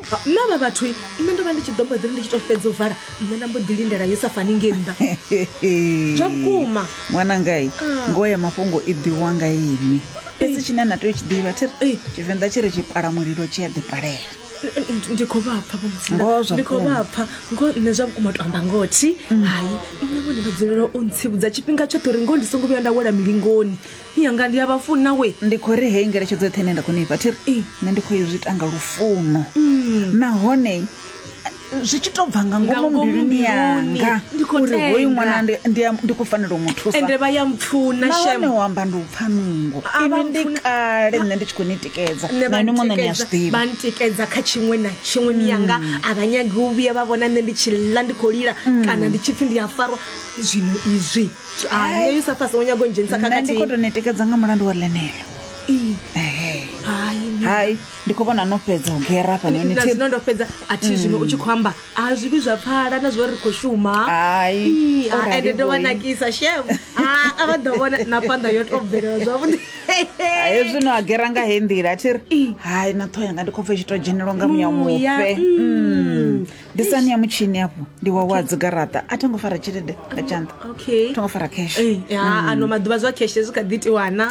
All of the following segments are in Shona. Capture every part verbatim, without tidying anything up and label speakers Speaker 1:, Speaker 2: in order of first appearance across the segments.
Speaker 1: Naba bathu nṋe ndo vha ndi tshi ḓo mbo ḓi ndi tshi to fhedza u vala nṋe nda mbo ḓi lindela Yusufa ninge nnḓa. Zwakuma
Speaker 2: Mwana ngai ngo ya mafhungo i ḓiwa nga ini. Esi tshine na tea u tshi ḓivha thiri Tshivenḓa tshi ri tshi pala mulilo tshi a ḓi palela.
Speaker 1: Ndi khou vhapfa ndi khou vhapfa ngo nṋe zwa vhukuma to amba ngothi hayi nṋe vhone vha dzulela u ntsivhudza tshifhinga tshoṱhe uri ngo ndi songo vhuya nda wela milingoni yanga ndi ya vhafuna we
Speaker 2: ndi khou ri hei ngeletshedzo yoṱhe ine nda khou ni fha thiri nṋe ndi khou zwi tanga lufuno nahone zwi tshi to bva nga ngomu mbiluni yanga uri hoyu ṅwana ndi khou fanela u mu thusa
Speaker 1: ende vha ya mpfuna shem
Speaker 2: nahone u amba ndi u pfa nungo ivi ndi kale nṋe ndi tshi khou ni tikedza na ini ṅwana ni a zwi ḓivha
Speaker 1: vha ntikedza kha tshiṅwe na tshiṅwe miyanga a vha nyagi u vhuya vha vhona nṋe ndi tshi ḽa ndi khou lila kana ndi tshi pfi ndi a farwa zwino izwi nṋe Yusufa songo nyaga u ndzhenisa
Speaker 2: nṋe ndi khou to ni tikedza nga mulandu wa ḽenelo
Speaker 1: hayi
Speaker 2: hayi ndi khou vhona no fhedza u gera hafha noni
Speaker 1: thi na ndo fhedza a thi zwino u tshi khou amba a zwi vhi zwa pfhala na zwo ri khou shuma
Speaker 2: hayi
Speaker 1: ende ndo vha nakisa shem a vha ḓo vhona na phanḓa yo to bvelela zwavhuḓi
Speaker 2: hayi zwino a gera nga heyi nḓila thiri hayi na ṱhoho yanga ndi khou pfa i tshi to dzhenelwa nga muya mufe ndi sani ya mutshini afho ndi wa wa dzigaraṱa a thongo fara tshelede nga tshanḓa thongo fara cash
Speaker 1: ano maḓuvha zwa cash zwi kha ḓi itiwana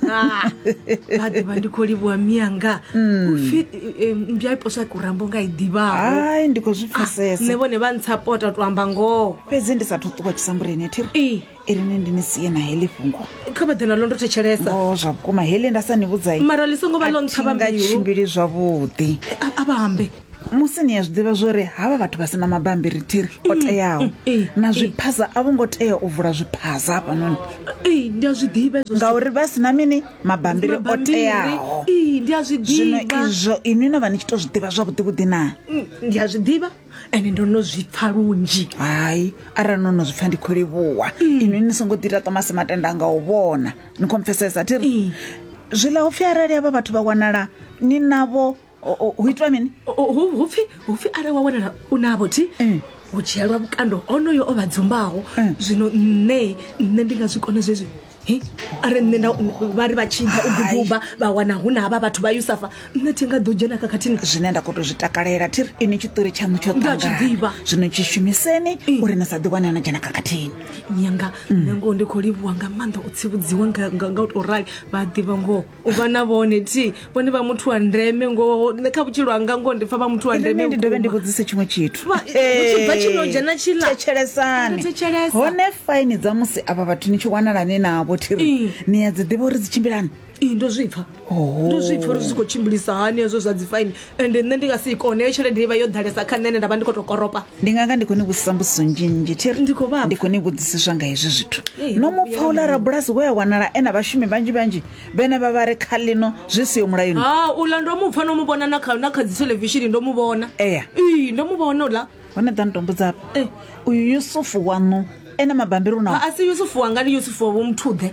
Speaker 1: vhaḓivha ndi khou livhuwa miyanga upfi mbya iposa kurambo nga i ḓivhaho
Speaker 2: hayi ndi khou zwi pfesesa
Speaker 1: nṋe vhone vha ntsapota to amba ngoho
Speaker 2: fhedzi ndi sathu ṱuwa tshisambureni thiri irini ndi ni siye na heḽi fhungo
Speaker 1: kha vha ḓe na ḽo ndo thetshelesa
Speaker 2: o zwa vhukuma heḽi nda sa ni vhudzai
Speaker 1: mara ḽi songo vha ḽo ntshavha
Speaker 2: nga tshimbili zwavhuḓi
Speaker 1: a vha ambe
Speaker 2: musi ni ya zwiḓivha zwori havha vhathu vha sina mabambiri thiri o teaho na zwiphaza a vho ngo tea u vula zwiphaza hafha noni
Speaker 1: ndi a zwi ḓivha
Speaker 2: ngauri vha sina mini mabambiri o teaho
Speaker 1: ndi a zwi ḓivha
Speaker 2: zwino izwo ini no vha ni tshi to zwiḓivha zwavhuḓi vhuḓi na
Speaker 1: ndi a zwi ḓivha ende ndo no zwi pfa lunzhi
Speaker 2: hayi arali no no zwi pfa ndi khou livhuwa ini ni songo ḓi tata masi matenda nga u vhona ni khou mpfesesa thiri zwiḽa upfi arali havha vhathu vha wanala ni navho hu itwa mini
Speaker 1: hupfi hupfi arali wa wanala u navho thi u dzhielwa vhukando onoyo o vha dzumbaho zwino nṋe nṋe ndi nga zwi kona zwezwi are nṋe nda vha ri vha tshi ḓa u duduba vha wana hu na havha vhathu vha Yusufa nṋe thi nga ḓo dzhena khakhathini
Speaker 2: zwine nda khou to zwi takalela thiri ini tshiṱori tshaṋu tsho ṱangana zwino tshi shumiseni uri na sa ḓi wane na dzhena khakhathini
Speaker 1: nyanga nṋe ngoho ndi khou livhuwa nga maanḓa u tsivhudziwa nga u to rali vha ḓivha ngoho u vha na vhone thi vhone vha muthu wa ndeme ngoho nṋe kha vhutshilo hanga ngoho ndi pfa vha muthu wa ndeme
Speaker 2: ndi dovhe ndi vhudzise tshiṅwe tshithu
Speaker 1: bva tshino dzhena tshila
Speaker 2: thetshelesani hone faini dza musi avha vhathu ni tshi wanalani navho thiri ni ya dzi ḓivha uri dzi tshimbilani
Speaker 1: ndo zwi pfa ndo zwi pfa uri zwi khou tshimbilisa hani hezwo zwa dzi faini ende nṋe ndi nga si kone heyo tshelede i vha yo ḓalesa kha nṋe nda vha ndi khou to koropa
Speaker 2: ndi nga nga ndi khou ni vhudzisa mbudziso nnzhi thiri ndi khou ni vhudzisiswa nga hezwi zwithu no mu pfa ula rabulasi we ya wanala ena vhashumi vhanzhi vhanzhi vhene vha vha ri kha ḽino zwi siyo mulayoni
Speaker 1: ha ula ndo mu pfa no mu vhona na kha na kha dzi television ndo mu vhona
Speaker 2: eya
Speaker 1: ii ndo mu vhona ula
Speaker 2: hone ḓa ntombudza uyu Yusufu wanu ena mabambiri una
Speaker 1: a si Yusufu wanga ndi Yusufu wa muthuḓe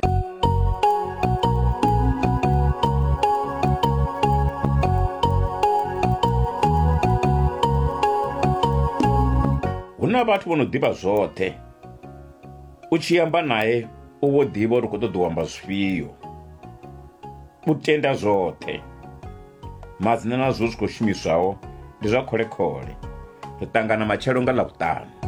Speaker 3: huna vhathu vho no ḓivha zwoṱhe u tshi amba naye u vho ḓivha uri u khou ṱoḓa u amba zwifhio u tenda zwoṱhe madzina nazwo zwi khou shumiswaho ndi zwa kholekhole ri ṱangana matshelo nga ḽavhuṱanu